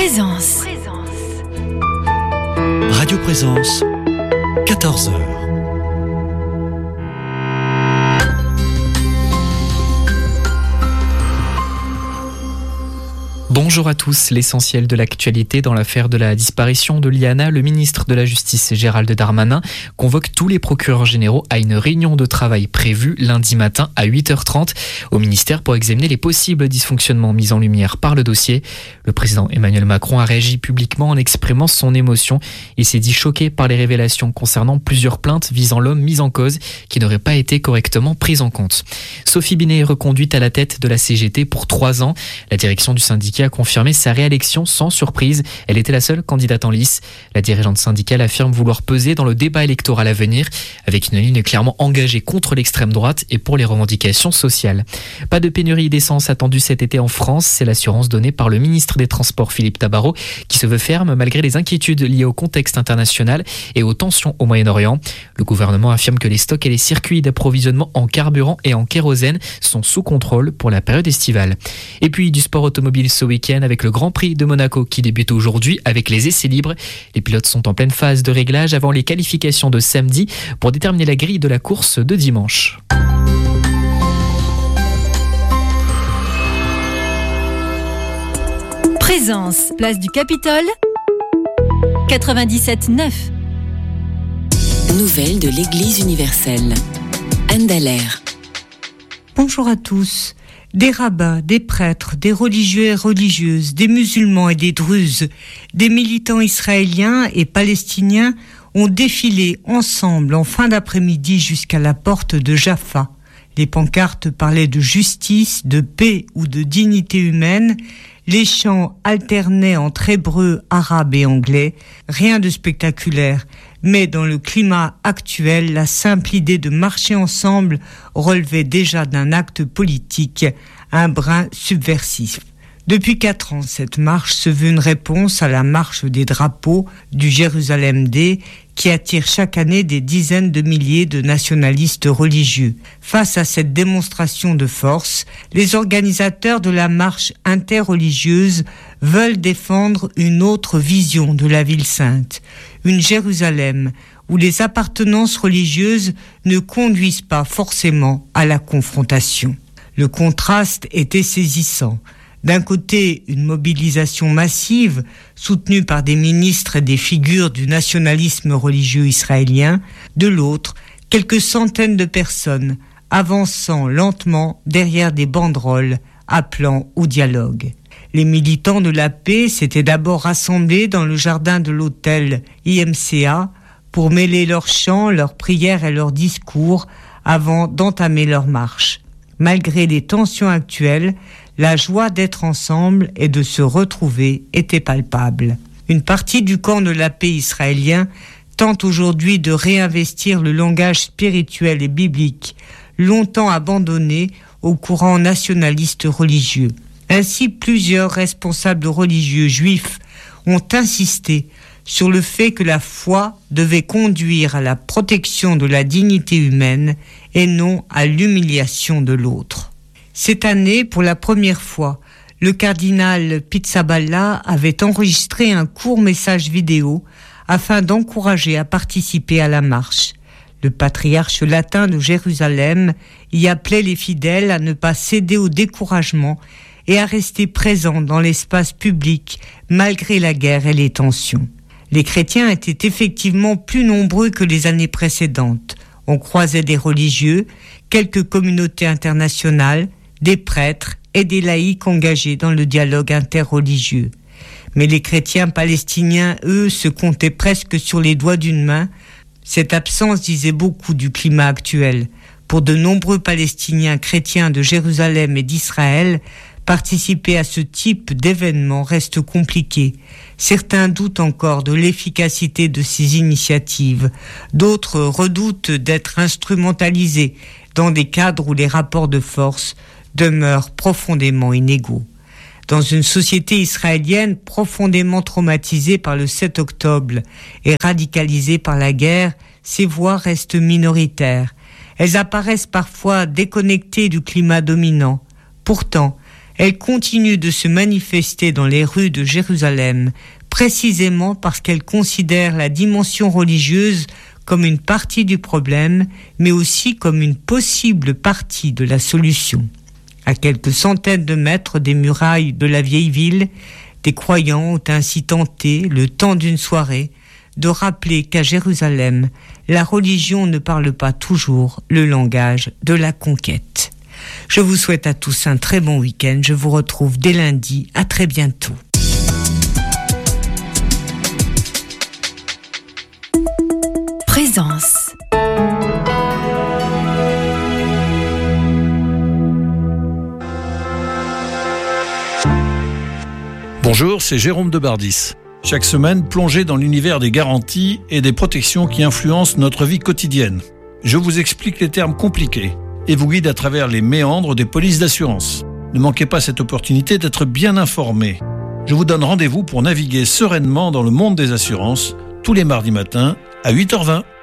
Présence. Radio Présence, 14h. Bonjour à tous, l'essentiel de l'actualité dans l'affaire de la disparition de Liana. Le ministre de la Justice Gérald Darmanin convoque tous les procureurs généraux à une réunion de travail prévue lundi matin à 8h30 au ministère pour examiner les possibles dysfonctionnements mis en lumière par le dossier. Le président Emmanuel Macron a réagi publiquement en exprimant son émotion. Il s'est dit choqué par les révélations concernant plusieurs plaintes visant l'homme mis en cause qui n'aurait pas été correctement prise en compte. Sophie Binet est reconduite à la tête de la CGT pour 3 ans. La direction du syndicat a confirmé sa réélection sans surprise. Elle était la seule candidate en lice. La dirigeante syndicale affirme vouloir peser dans le débat électoral à venir avec une ligne clairement engagée contre l'extrême droite et pour les revendications sociales. Pas de pénurie d'essence attendue cet été en France, c'est l'assurance donnée par le ministre des Transports Philippe Tabarot qui se veut ferme malgré les inquiétudes liées au contexte international et aux tensions au Moyen-Orient. Le gouvernement affirme que les stocks et les circuits d'approvisionnement en carburant et en kérosène sont sous contrôle pour la période estivale. Et puis du sport automobile ce week-end avec le Grand Prix de Monaco qui débute aujourd'hui avec les essais libres. Les pilotes sont en pleine phase de réglage avant les qualifications de samedi pour déterminer la grille de la course de dimanche. Présence, place du Capitole, 97.9. Nouvelles de l'Église universelle. Anne Dallaire. Bonjour à tous. Des rabbins, des prêtres, des religieux et religieuses, des musulmans et des druzes, des militants israéliens et palestiniens ont défilé ensemble en fin d'après-midi jusqu'à la porte de Jaffa. Les pancartes parlaient de justice, de paix ou de dignité humaine. Les chants alternaient entre hébreu, arabe et anglais. Rien de spectaculaire. Mais dans le climat actuel, la simple idée de marcher ensemble relevait déjà d'un acte politique, un brin subversif. Depuis 4 ans, cette marche se veut une réponse à la marche des drapeaux du Jérusalem Day qui attire chaque année des dizaines de milliers de nationalistes religieux. Face à cette démonstration de force, les organisateurs de la marche interreligieuse veulent défendre une autre vision de la ville sainte, une Jérusalem où les appartenances religieuses ne conduisent pas forcément à la confrontation. Le contraste était saisissant. D'un côté, une mobilisation massive, soutenue par des ministres et des figures du nationalisme religieux israélien. De l'autre, quelques centaines de personnes avançant lentement derrière des banderoles appelant au dialogue. Les militants de la paix s'étaient d'abord rassemblés dans le jardin de l'hôtel IMCA pour mêler leurs chants, leurs prières et leurs discours avant d'entamer leur marche. Malgré les tensions actuelles, la joie d'être ensemble et de se retrouver était palpable. Une partie du camp de la paix israélien tente aujourd'hui de réinvestir le langage spirituel et biblique, longtemps abandonné au courant nationaliste religieux. Ainsi, plusieurs responsables religieux juifs ont insisté sur le fait que la foi devait conduire à la protection de la dignité humaine et non à l'humiliation de l'autre. Cette année, pour la première fois, le cardinal Pizzaballa avait enregistré un court message vidéo afin d'encourager à participer à la marche. Le patriarche latin de Jérusalem y appelait les fidèles à ne pas céder au découragement et à rester présents dans l'espace public malgré la guerre et les tensions. Les chrétiens étaient effectivement plus nombreux que les années précédentes. On croisait des religieux, quelques communautés internationales, des prêtres et des laïcs engagés dans le dialogue interreligieux. Mais les chrétiens palestiniens, eux, se comptaient presque sur les doigts d'une main. Cette absence disait beaucoup du climat actuel. Pour de nombreux Palestiniens chrétiens de Jérusalem et d'Israël, participer à ce type d'événement reste compliqué. Certains doutent encore de l'efficacité de ces initiatives. D'autres redoutent d'être instrumentalisés dans des cadres où les rapports de force demeurent profondément inégaux. Dans une société israélienne profondément traumatisée par le 7 octobre et radicalisée par la guerre, ces voix restent minoritaires. Elles apparaissent parfois déconnectées du climat dominant. Pourtant, Elle continue de se manifester dans les rues de Jérusalem, précisément parce qu'elle considère la dimension religieuse comme une partie du problème, mais aussi comme une possible partie de la solution. À quelques centaines de mètres des murailles de la vieille ville, des croyants ont ainsi tenté, le temps d'une soirée, de rappeler qu'à Jérusalem, la religion ne parle pas toujours le langage de la conquête. Je vous souhaite à tous un très bon week-end. Je vous retrouve dès lundi. À très bientôt. Présence. Bonjour, c'est Jérôme de Bardis. Chaque semaine, plongez dans l'univers des garanties et des protections qui influencent notre vie quotidienne. Je vous explique les termes compliqués et vous guide à travers les méandres des polices d'assurance. Ne manquez pas cette opportunité d'être bien informé. Je vous donne rendez-vous pour naviguer sereinement dans le monde des assurances tous les mardis matins à 8h20.